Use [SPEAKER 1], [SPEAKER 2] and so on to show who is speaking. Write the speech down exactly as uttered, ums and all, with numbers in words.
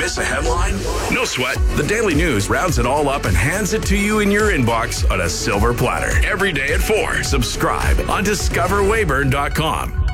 [SPEAKER 1] Miss a headline? No sweat. The Daily News rounds it all up and hands it to you in your inbox on a silver platter. Every day at four. Subscribe on discover weyburn dot com.